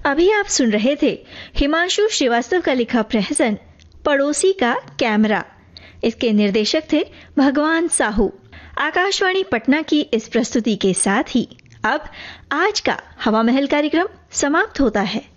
अभी आप सुन रहे थे हिमांशु श्रीवास्तव का लिखा प्रहसन पड़ोसी का कैमरा। इसके निर्देशक थे भगवान साहू। आकाशवाणी पटना की इस प्रस्तुति के साथ ही अब आज का हवा महल कार्यक्रम समाप्त होता है।